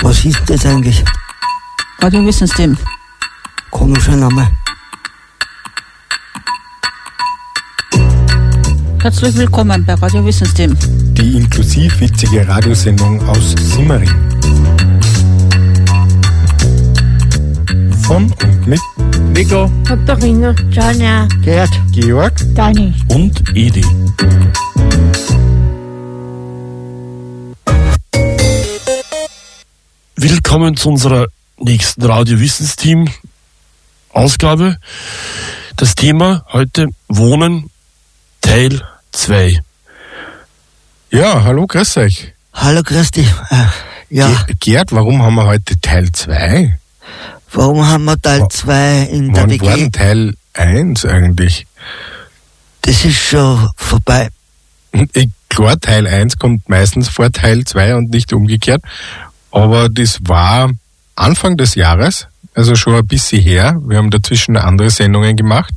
Was ist das eigentlich? Radiowissensystem. Komischer Name. Herzlich willkommen bei Radiowissensystem. Die inklusiv witzige Radiosendung aus Simmering. Von und mit Nico, Katharina, Jana, Gerd, Georg Dani. und Edi. Willkommen zu unserer nächsten Radio-Wissensteam-Ausgabe. Das Thema heute Wohnen, Teil 2. Ja, hallo, grüß euch. hallo, grüß dich. Ja, Gerd, warum haben wir heute Teil 2? warum haben wir Teil 2 in der Wann WG? war denn Teil 1 eigentlich? Das ist schon vorbei. Klar, Teil 1 kommt meistens vor Teil 2 und nicht umgekehrt. Aber das war Anfang des Jahres, also schon ein bisschen her. Wir haben dazwischen andere Sendungen gemacht.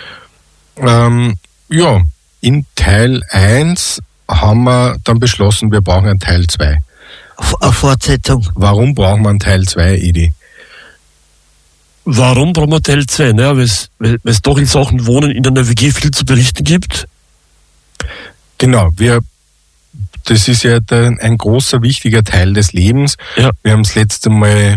Ja, in Teil 1 haben wir dann beschlossen, wir brauchen einen Teil 2. Eine Fortsetzung. Warum brauchen wir einen Teil 2, Edi? Warum brauchen wir Teil 2? Naja, weil es doch in Sachen Wohnen in einer WG viel zu berichten gibt. Genau, das ist ja ein großer, wichtiger Teil des Lebens. Ja. Wir haben das letzte Mal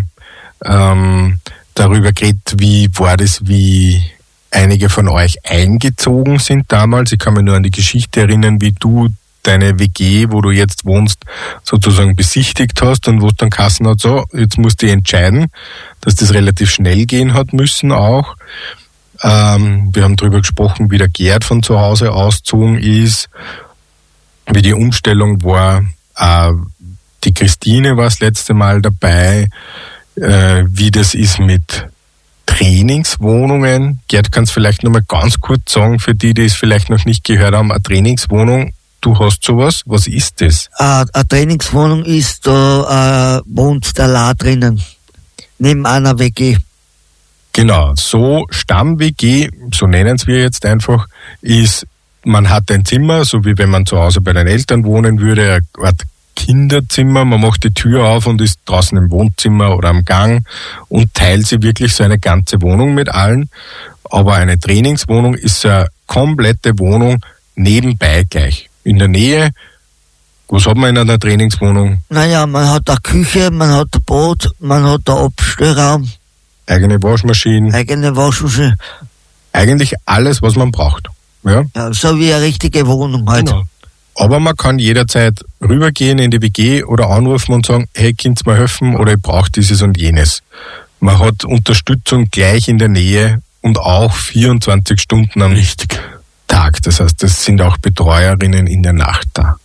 darüber geredet, wie war das, wie einige von euch eingezogen sind damals. Ich kann mich nur an die Geschichte erinnern, wie du deine WG, wo du jetzt wohnst, sozusagen besichtigt hast und wo es dann geheißen hat, so, jetzt musst du entscheiden, dass das relativ schnell gehen hat müssen auch. Wir haben darüber gesprochen, wie der Gerd von zu Hause ausgezogen ist, wie die Umstellung war. Die Christine war das letzte Mal dabei, wie das ist mit Trainingswohnungen. Gerd, kannst du vielleicht nochmal ganz kurz sagen, für die es vielleicht noch nicht gehört haben, eine Trainingswohnung, du hast sowas, was ist das? Eine Trainingswohnung ist, da wohnt der La drinnen. Neben einer WG. Genau, so Stamm-WG, so nennen wir jetzt einfach, ist, man hat ein Zimmer, so wie wenn man zu Hause bei den Eltern wohnen würde, eine Art Kinderzimmer, man macht die Tür auf und ist draußen im Wohnzimmer oder am Gang und teilt sie wirklich so eine ganze Wohnung mit allen. Aber eine Trainingswohnung ist so eine komplette Wohnung nebenbei gleich. In der Nähe, was hat man in einer Trainingswohnung? Naja, man hat eine Küche, man hat ein Bad, man hat einen Abstellraum, Eigene Waschmaschine, eigene Waschmaschine. eigentlich alles, was man braucht. Ja? Ja, so wie eine richtige Wohnung halt. Genau. Aber man kann jederzeit rübergehen in die WG oder anrufen und sagen, hey, könnt's mir helfen oder ich brauche dieses und jenes. Man hat Unterstützung gleich in der Nähe und auch 24 Stunden am Tag. Das heißt, es sind auch Betreuerinnen in der Nacht da.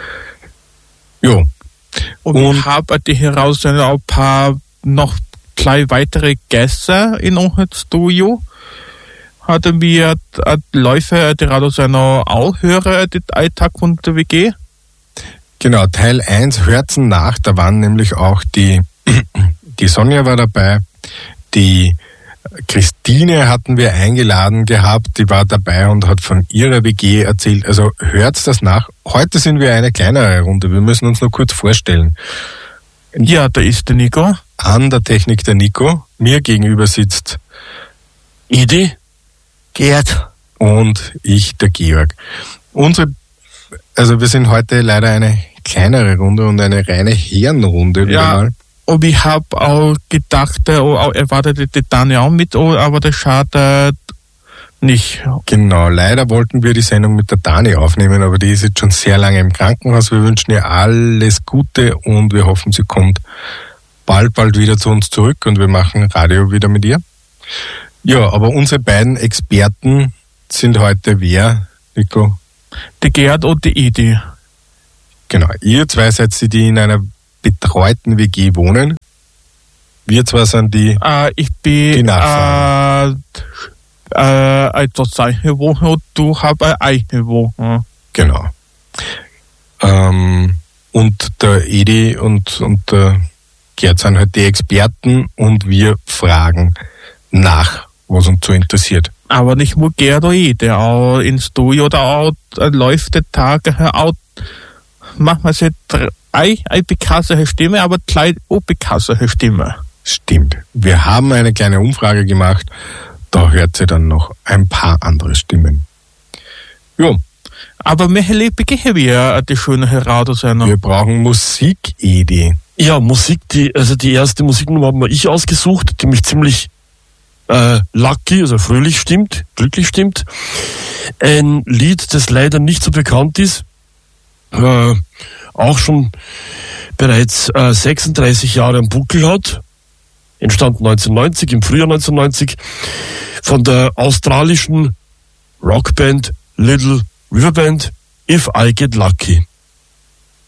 Jo. und ich habe die heraus ein paar noch gleich weitere Gäste in unserem Studio. Hatten wir Läufer, die Radio seiner auch hören, den Alltag von der WG? Genau, Teil 1 hört's nach, da waren nämlich auch die Sonja war dabei, die Christine hatten wir eingeladen gehabt, die war dabei und hat von ihrer WG erzählt. Also hört's das nach. Heute sind wir eine kleinere Runde, wir müssen uns nur kurz vorstellen. Ja, da ist der Nico. An der Technik der Nico, mir gegenüber sitzt Edi? Gerd, und ich, der Georg. Wir sind heute leider eine kleinere Runde und eine reine Herrenrunde wieder Ja. mal. Und ich habe auch gedacht, auch erwartet die Dani auch mit, aber das schadet nicht. Genau, leider wollten wir die Sendung mit der Dani aufnehmen, aber die ist jetzt schon sehr lange im Krankenhaus. Wir wünschen ihr alles Gute und wir hoffen, sie kommt bald wieder zu uns zurück und wir machen Radio wieder mit ihr. Ja, aber unsere beiden Experten sind heute wer, Nico? Die Gerd und die Edi. Genau, ihr zwei seid die in einer betreuten WG wohnen. Wir zwei sind die Ich bin Die Nachfrage. eine zweite Woche und du hast eine eigene Woche. Genau. Und der Edi und der Gerd sind halt die Experten und wir fragen nach, was uns so interessiert. Aber nicht nur Gerd oder Edi, auch ins Studio, da auch läuft der Tag auch manchmal so eine bekassere Stimme, aber gleich auch bekassere Stimme. Stimmt. Wir haben eine kleine Umfrage gemacht, da hört sie dann noch ein paar andere Stimmen. Jo. Aber wir begehen wir die schöne Radiosendung. Wir brauchen Musik, Edi. Ja, Musik, die erste Musiknummer habe ich ausgesucht, die mich ziemlich lucky, also fröhlich stimmt, glücklich stimmt. Ein Lied, das leider nicht so bekannt ist, auch schon bereits 36 Jahre am Buckel hat, entstanden 1990, im Frühjahr 1990, von der australischen Rockband Little River Band, If I Get Lucky.